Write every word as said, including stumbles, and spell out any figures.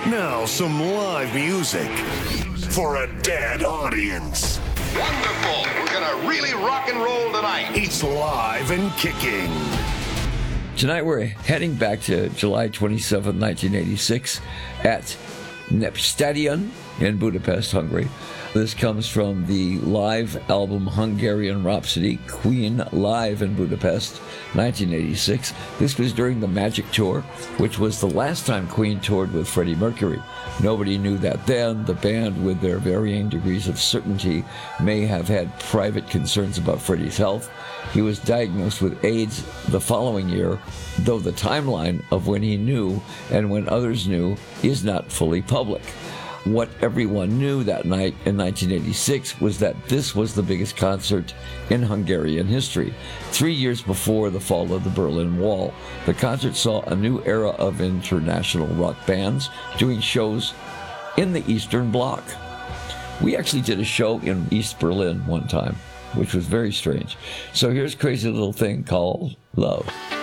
Now some live music for a dead audience. Wonderful. We're going to really rock and roll tonight. It's live and kicking. Tonight we're heading back to July twenty-seventh, nineteen eighty-six at Népstadion in Budapest, Hungary. This comes from the live album Hungarian Rhapsody, Queen Live in Budapest, nineteen eighty-six. This was during the Magic Tour, which was the last time Queen toured with Freddie Mercury. Nobody knew that then. The band, with their varying degrees of certainty, may have had private concerns about Freddie's health. He was diagnosed with AIDS the following year, though the timeline of when he knew and when others knew is not fully public. What everyone knew that night in nineteen eighty-six was that this was the biggest concert in Hungarian history. Three years before the fall of the Berlin Wall, the concert saw a new era of international rock bands doing shows in the Eastern Bloc. We actually did a show in East Berlin one time, which was very strange. So here's a crazy little thing called Love.